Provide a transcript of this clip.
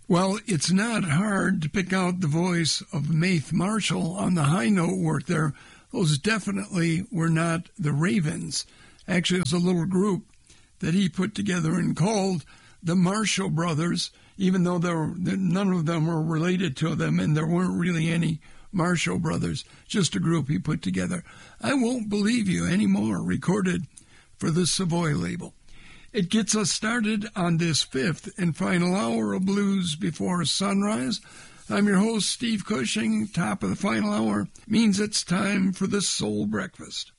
Well, it's not hard to pick out the voice of Maith Marshall on the high note work there. Those definitely were not the Ravens. Actually, it was a little group that he put together and called the Marshall Brothers, even though none of them were related to them, and there weren't really any Marshall Brothers, just a group he put together. I Won't Believe You Anymore, recorded for the Savoy label. It gets us started on this fifth and final hour of Blues Before Sunrise. I'm your host, Steve Cushing. Top of the final hour means it's time for the Soul Breakfast.